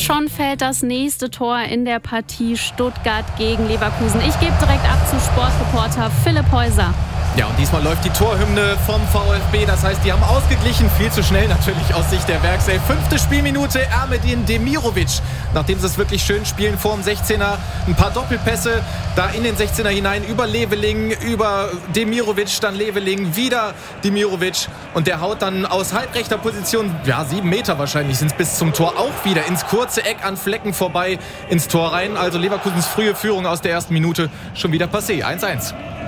schon fällt das nächste Tor in der Partie Stuttgart gegen Leverkusen. Ich gebe direkt ab zu Sportreporter Philipp Häuser. Ja, und diesmal läuft die Torhymne vom VfB. Das heißt, die haben ausgeglichen. Viel zu schnell natürlich aus Sicht der Werkself. 5. Spielminute, Ermedin Demirovic. Nachdem sie es wirklich schön spielen vor dem 16er. Ein paar Doppelpässe da in den 16er hinein. Über Leveling, über Demirovic, dann Leveling, wieder Demirovic. Und der haut dann aus halbrechter Position, 7 Meter wahrscheinlich sind es bis zum Tor, auch wieder ins kurze Eck an Flecken vorbei ins Tor rein. Also Leverkusens frühe Führung aus der ersten Minute schon wieder passé. 1-1.